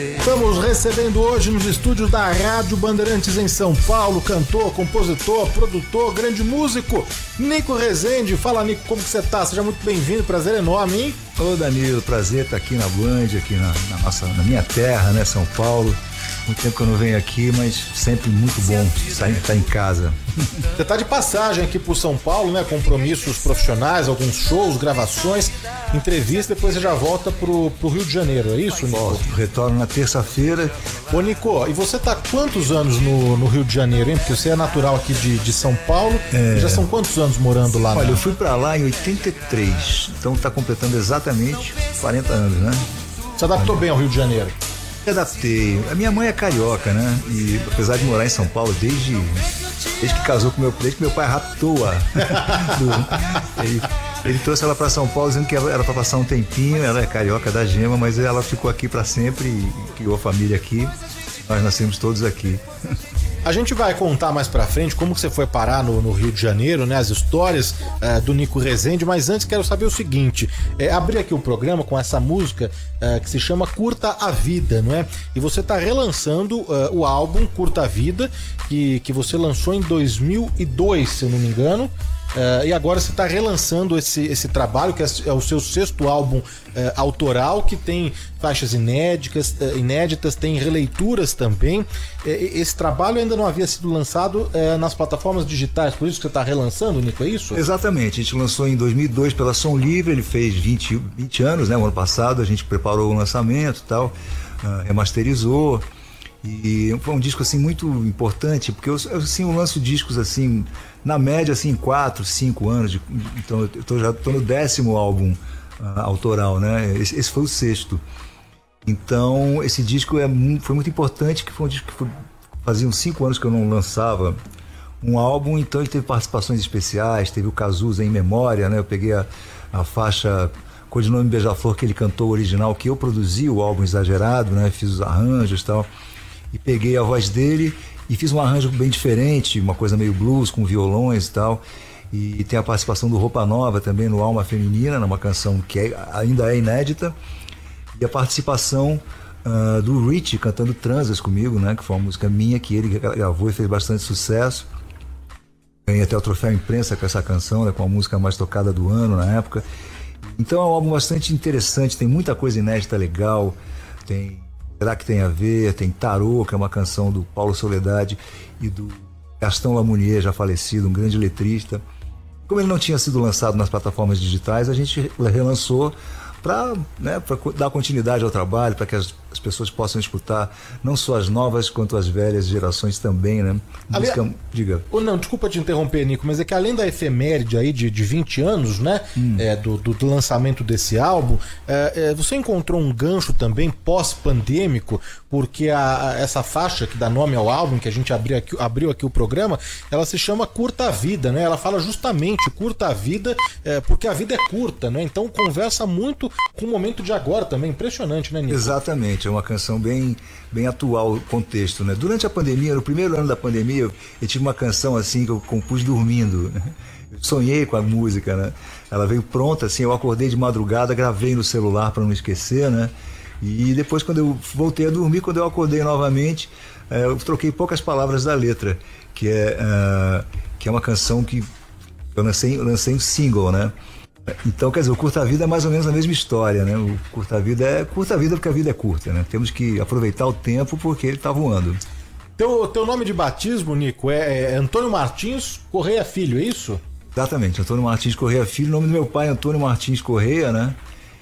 Estamos recebendo hoje nos estúdios da Rádio Bandeirantes em São Paulo, cantor, compositor, produtor, grande músico, Nico Rezende. Fala, Nico, como que você tá? Seja muito bem-vindo, prazer enorme, hein? Ô Danilo, prazer estar aqui na Band, aqui na minha terra, né, São Paulo. Muito tempo que eu não venho aqui, mas sempre muito bom estar em casa. Você tá de passagem aqui por São Paulo, né? Compromissos profissionais, alguns shows, gravações, entrevista, depois você já volta pro Rio de Janeiro, é isso, Nico? Volto, retorno na terça-feira. Ô, Nico, e você tá há quantos anos no Rio de Janeiro, hein? Porque você é natural aqui de São Paulo, já são quantos anos morando lá? Olha, eu fui pra lá em 83, então tá completando exatamente 40 anos, né? Você adaptou bem ao Rio de Janeiro? Me adaptei. A minha mãe é carioca, né? E apesar de morar em São Paulo desde que casou com desde que meu pai raptou-a. Ele trouxe ela para São Paulo dizendo que era para passar um tempinho. Ela é carioca da Gema, mas ela ficou aqui para sempre e criou a família aqui. Nós nascemos todos aqui. A gente vai contar mais pra frente como que você foi parar no Rio de Janeiro, né? As histórias do Nico Rezende, mas antes quero saber o seguinte, abri aqui o programa com essa música que se chama Curta a Vida, não é? E você tá relançando o álbum Curta a Vida, que você lançou em 2002, se eu não me engano. E agora você está relançando esse trabalho, que é o seu sexto álbum autoral, que tem faixas inéditas, tem releituras também. Esse trabalho ainda não havia sido lançado nas plataformas digitais, por isso que você está relançando, Nico, é isso? Exatamente, a gente lançou em 2002 pela Som Livre, ele fez 20 anos, né? O ano passado a gente preparou o lançamento e tal, remasterizou. E foi um disco assim muito importante, porque eu lanço discos assim, na média assim, 4, 5 anos, então eu já estou no 10º álbum autoral, né? Esse foi o 6º. Então esse disco foi muito importante, que foi um disco que fazia uns 5 anos que eu não lançava um álbum, então ele teve participações especiais, teve o Cazuza em memória, né? Eu peguei a faixa Codinome Beija-Flor que ele cantou original, que eu produzi o álbum Exagerado, né? Fiz os arranjos e tal. E peguei a voz dele e fiz um arranjo bem diferente, uma coisa meio blues, com violões e tal. E tem a participação do Roupa Nova também no Alma Feminina, numa canção que ainda é inédita. E a participação do Rich cantando Transas comigo, né? Que foi uma música minha que ele gravou e fez bastante sucesso. Ganhei até o troféu imprensa com essa canção, né? Com a música mais tocada do ano na época. Então é um álbum bastante interessante, tem muita coisa inédita legal, tem Será que tem a ver? Tem Tarô, que é uma canção do Paulo Soledade e do Gastão Lamounier, já falecido, um grande letrista. Como ele não tinha sido lançado nas plataformas digitais, a gente relançou para dar continuidade ao trabalho, para que as pessoas possam escutar não só as novas quanto as velhas gerações também, né? Música, diga. Não, desculpa te interromper, Nico, mas é que além da efeméride aí de 20 anos, né, do lançamento desse álbum, você encontrou um gancho também pós-pandêmico, porque essa faixa que dá nome ao álbum, que a gente abriu aqui o programa, ela se chama Curta a Vida, né? Ela fala justamente curta a vida, porque a vida é curta, né? Então conversa muito com o momento de agora também, impressionante, né, Nico? Exatamente, é uma canção bem atual, o contexto, né? Durante a pandemia, no primeiro ano da pandemia, eu tive uma canção assim que eu compus dormindo. Eu sonhei com a música, né? Ela veio pronta, assim, eu acordei de madrugada, gravei no celular para não esquecer, né? E depois, quando eu voltei a dormir, quando eu acordei novamente, eu troquei poucas palavras da letra, que é uma canção que eu lancei um single, né? Então, quer dizer, o Curta a Vida é mais ou menos a mesma história, né? O Curta a Vida é curta a vida porque a vida é curta, né? Temos que aproveitar o tempo porque ele está voando. Teu nome de batismo, Nico, é Antônio Martins Correia Filho, é isso? Exatamente, Antônio Martins Correia Filho. O nome do meu pai é Antônio Martins Correia, né?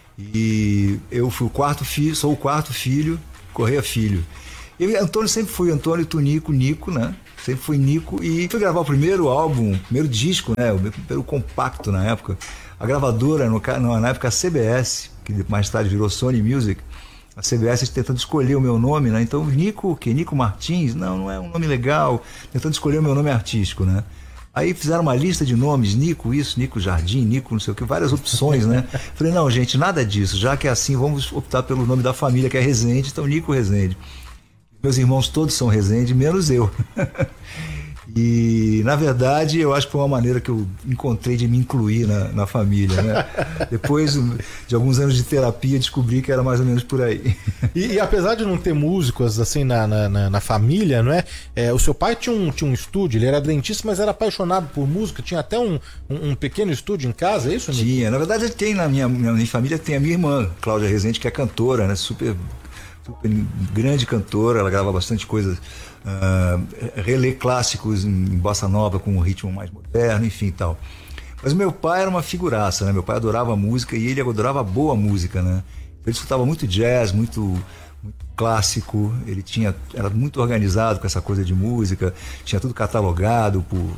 E eu fui sou o quarto filho, Correia Filho. Antônio sempre fui Antônio Tunico, Nico, né? Sempre fui Nico e fui gravar o primeiro álbum, o primeiro disco, né? O primeiro compacto na época. A gravadora, na época a CBS, que mais tarde virou Sony Music, a CBS tentando escolher o meu nome, né? Então, Nico, que Nico Martins, não é um nome legal, tentando escolher o meu nome artístico, né? Aí fizeram uma lista de nomes, Nico isso, Nico Jardim, Nico não sei o que, várias opções, né? Falei, não, gente, nada disso, já que é assim, vamos optar pelo nome da família, que é Rezende, então Nico Rezende. Meus irmãos todos são Rezende, menos eu. E, na verdade, eu acho que foi uma maneira que eu encontrei de me incluir na família, né? Depois de alguns anos de terapia, descobri que era mais ou menos por aí. E apesar de não ter músicos assim na família, não é? O seu pai tinha um estúdio, ele era dentista, mas era apaixonado por música, tinha até um pequeno estúdio em casa, é isso, Nico? Tinha, na verdade tem na minha família, tem a minha irmã, Cláudia Rezende, que é cantora, né? Super grande cantora, ela grava bastante coisas, relê clássicos em bossa nova com um ritmo mais moderno, enfim e tal. Mas o meu pai era uma figuraça, né? Meu pai adorava música e ele adorava boa música, né? Ele escutava muito jazz, muito clássico, ele era muito organizado com essa coisa de música, tinha tudo catalogado por...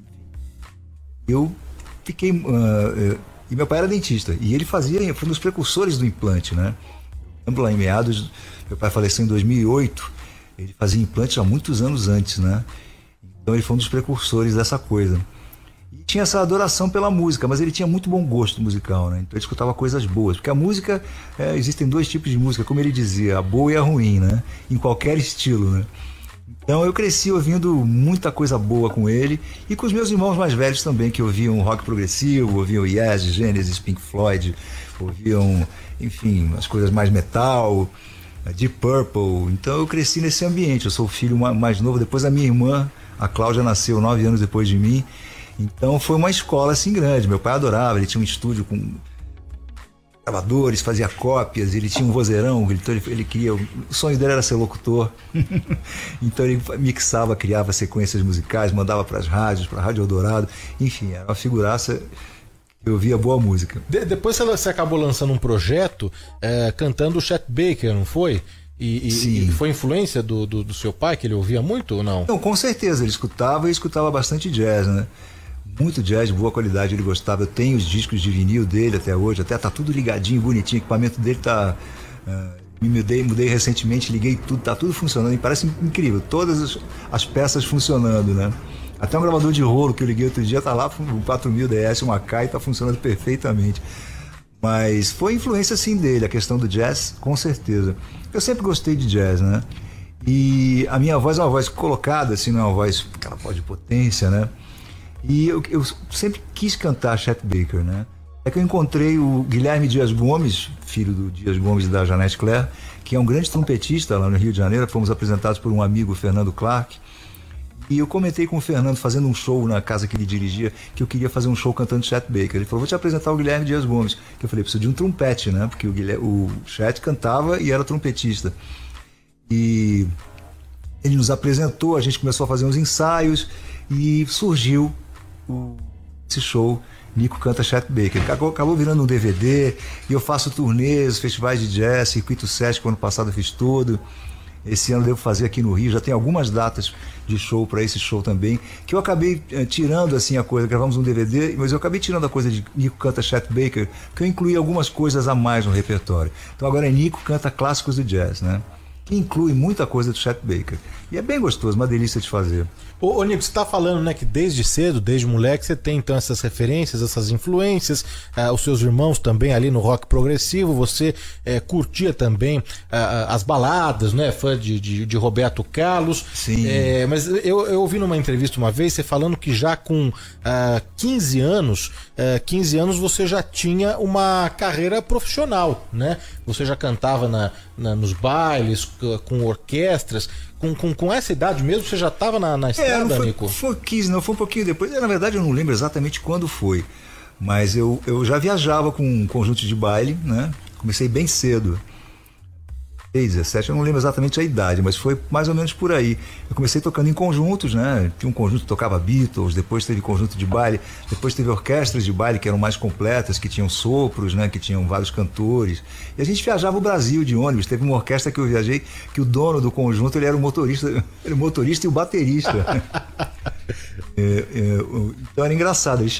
Eu fiquei... e meu pai era dentista, e ele foi um dos precursores do implante, né? Lembro lá em meados, meu pai faleceu em 2008, ele fazia implante há muitos anos antes, né? Então ele foi um dos precursores dessa coisa. E tinha essa adoração pela música, mas ele tinha muito bom gosto musical, né? Então ele escutava coisas boas, porque a música, existem dois tipos de música, como ele dizia, a boa e a ruim, né? Em qualquer estilo, né? Então eu cresci ouvindo muita coisa boa com ele e com os meus irmãos mais velhos também, que ouviam rock progressivo, ouviam Yes, Genesis, Pink Floyd, ouviam, enfim, as coisas mais metal, Deep Purple. Então eu cresci nesse ambiente. Eu sou o filho mais novo, depois a minha irmã, a Cláudia, nasceu 9 anos depois de mim. Então foi uma escola assim grande. Meu pai adorava, ele tinha um estúdio com gravadores, fazia cópias, ele tinha um vozeirão, então ele queria, o sonho dele era ser locutor. Então ele mixava, criava sequências musicais, mandava para as rádios, para a Rádio Eldorado, enfim, era uma figuraça. Eu ouvia boa música. Depois você acabou lançando um projeto cantando o Chet Baker, não foi? E foi influência do seu pai, que ele ouvia muito ou não? Não, com certeza, ele escutava bastante jazz, né? Muito jazz, boa qualidade, ele gostava. Eu tenho os discos de vinil dele até hoje, até tá tudo ligadinho, bonitinho, o equipamento dele tá... mudei recentemente, liguei tudo, tá tudo funcionando, e parece incrível, todas as peças funcionando, né? Até um gravador de rolo que eu liguei outro dia tá lá com um 4000 DS, uma K, e tá funcionando perfeitamente. Mas foi influência sim dele, a questão do jazz, com certeza. Eu sempre gostei de jazz, né? E a minha voz é uma voz colocada, assim, não é uma voz, aquela voz de potência, né? E eu sempre quis cantar Chet Baker, né? É que eu encontrei o Guilherme Dias Gomes, filho do Dias Gomes e da Janete Claire, que é um grande trompetista lá no Rio de Janeiro. Fomos apresentados por um amigo, Fernando Clark. E eu comentei com o Fernando, fazendo um show na casa que ele dirigia, que eu queria fazer um show cantando Chet Baker. Ele falou, vou te apresentar o Guilherme Dias Gomes. Que eu falei, preciso de um trompete, né? Porque o Chet cantava e era trompetista. E ele nos apresentou, a gente começou a fazer uns ensaios e surgiu esse show, Nico Canta Chet Baker. Acabou virando um DVD, e eu faço turnês, festivais de jazz, Circuito Sesc, ano passado eu fiz tudo. Esse ano eu devo fazer aqui no Rio, já tem algumas datas de show para esse show também, que eu acabei tirando assim a coisa, gravamos um DVD, mas eu acabei tirando a coisa de Nico Canta Chet Baker, que eu incluí algumas coisas a mais no repertório. Então agora é Nico Canta Clássicos do Jazz, né? Que inclui muita coisa do Chet Baker. E é bem gostoso, uma delícia de fazer. Ô Nico, você está falando, né, que desde cedo, desde moleque, você tem então essas referências, essas influências, os seus irmãos também ali no rock progressivo, você curtia também as baladas, né, fã de Roberto Carlos. Sim. Mas eu ouvi numa entrevista uma vez você falando que já com 15 anos você já tinha uma carreira profissional, né? Você já cantava nos bailes, com orquestras. Com essa idade mesmo, você já estava na estrada, Nico? Foi 15, não, foi um pouquinho depois. Na verdade, eu não lembro exatamente quando foi. Mas eu já viajava com um conjunto de baile, né? Comecei bem cedo. 17, eu não lembro exatamente a idade, mas foi mais ou menos por aí. Eu comecei tocando em conjuntos, né? Tinha um conjunto que tocava Beatles, depois teve conjunto de baile, depois teve orquestras de baile que eram mais completas, que tinham sopros, né? Que tinham vários cantores. E a gente viajava o Brasil de ônibus. Teve uma orquestra que eu viajei, que o dono do conjunto, ele era o motorista e o baterista. Então era engraçado.